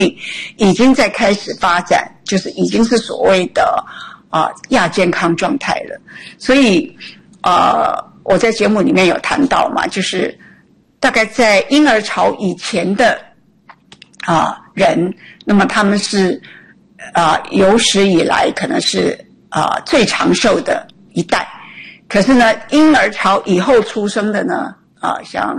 已经在开始发展，就是已经是所谓的亚健康状态了。所以我在节目里面有谈到嘛，就是大概在婴儿潮以前的人，那么他们是有史以来可能是最长寿的一代。可是呢，婴儿潮以后出生的呢，像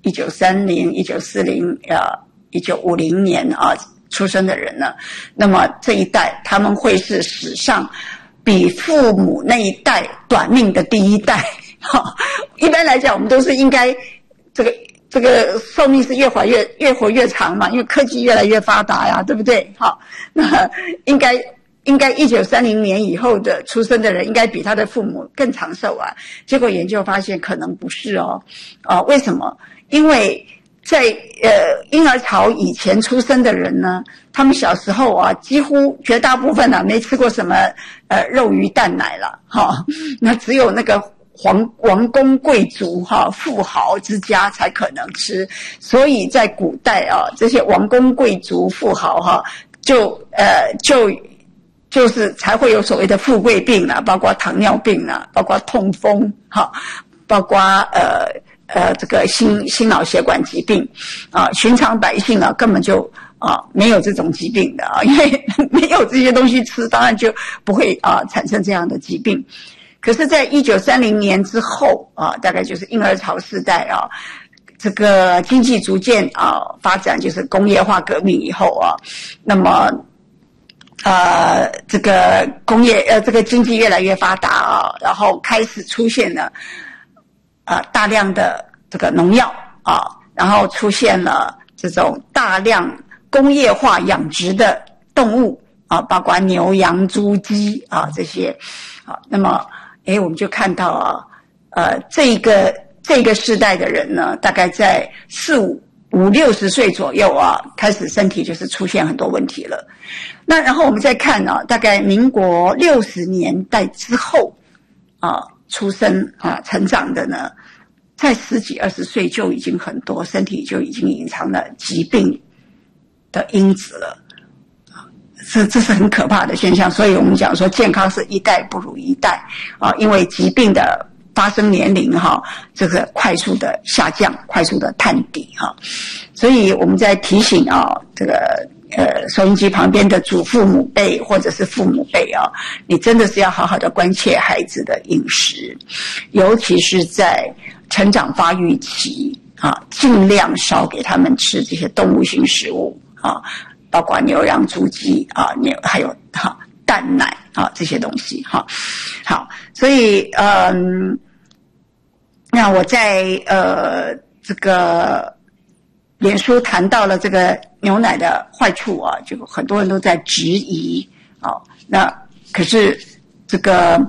1930、1940、1950年出生的人呢，那么这一代他们会是史上比父母那一代短命的第一代。一般来讲，我们都是应该这个寿命是越活越长嘛，因为科技越来越发达呀，对不对？好，那应该1930年以后的出生的人应该比他的父母更长寿啊。结果研究发现可能不是哦。为什么？因为在婴儿潮以前出生的人呢，他们小时候几乎绝大部分没吃过什么肉鱼蛋奶了那只有那个王公贵族富豪之家才可能吃。所以在古代这些王公贵族富豪就是才会有所谓的富贵病啦，包括糖尿病啦，包括痛风包括这个心脑血管疾病寻常百姓根本就没有这种疾病的因为没有这些东西吃，当然就不会产生这样的疾病。可是在1930年之后大概就是婴儿潮世代这个经济逐渐发展，就是工业化革命以后那么这个这个经济越来越发达然后开始出现了大量的这个农药然后出现了这种大量工业化养殖的动物包括牛羊猪鸡这些那么我们就看到这个世代的人呢，大概在50-60岁左右开始身体就是出现很多问题了。那然后我们再看大概民国60年代之后出生成长的呢，在10几20岁就已经很多身体就已经隐藏了疾病的因子了。这是很可怕的现象。所以我们讲说健康是一代不如一代因为疾病的发生年龄这个快速的下降，快速的探底所以我们在提醒这个收音机旁边的祖父母辈或者是父母辈你真的是要好好的关切孩子的饮食，尤其是在成长发育期尽量少给他们吃这些动物性食物包括牛羊猪鸡还有蛋奶这些东西好，所以那我在这个脸书谈到了这个牛奶的坏处就很多人都在质疑那可是这个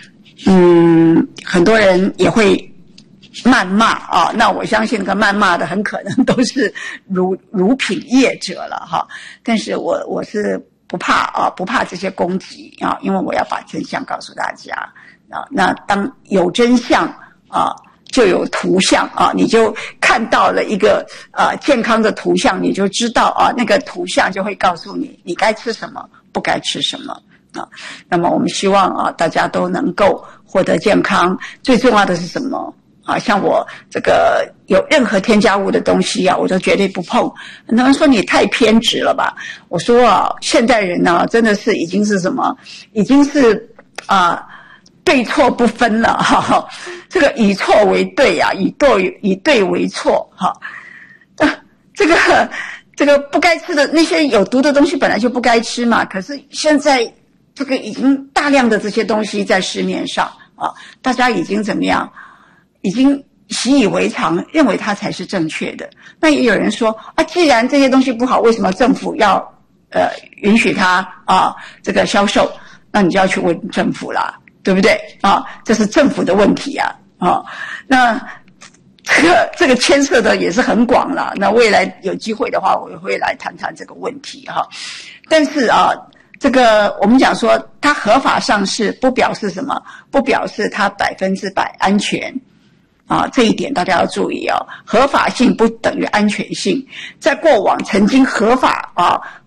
很多人也会谩骂那我相信那个谩骂的很可能都是乳品业者了但是我是不怕这些攻击因为我要把真相告诉大家那当有真相就有图像你就看到了一个健康的图像，你就知道那个图像就会告诉你该吃什么，不该吃什么那么我们希望大家都能够获得健康。最重要的是什么像我这个有任何添加物的东西我都绝对不碰。很多人说你太偏执了吧？我说现代人真的是已经是什么？已经是对错不分了这个以错为对以对为错这个不该吃的那些有毒的东西本来就不该吃嘛。可是现在这个已经大量的这些东西在市面上大家已经怎么样？已经习以为常，认为它才是正确的。那也有人说既然这些东西不好，为什么政府要允许它这个销售？那你就要去问政府啦，对不对这是政府的问题那这个牵涉的也是很广啦。那未来有机会的话，我也会来谈谈这个问题但是这个我们讲说它合法上市，不表示什么？不表示它100%安全这一点大家要注意合法性不等于安全性。在过往曾经合法